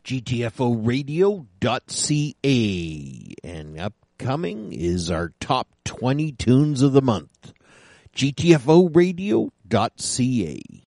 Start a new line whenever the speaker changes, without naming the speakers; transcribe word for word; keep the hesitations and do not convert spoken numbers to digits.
G T F O radio dot C A. And upcoming is our top twenty tunes of the month. G T F O radio dot C A.